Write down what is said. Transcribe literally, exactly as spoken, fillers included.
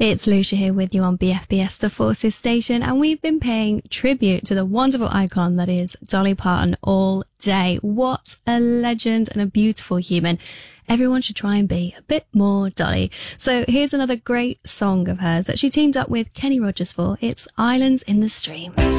It's Lucia here with you on B F B S The Forces station, and we've been paying tribute to the wonderful icon that is Dolly Parton all day. What a legend and a beautiful human. Everyone should try and be a bit more Dolly. So here's another great song of hers that she teamed up with Kenny Rogers for. It's Islands in the Stream.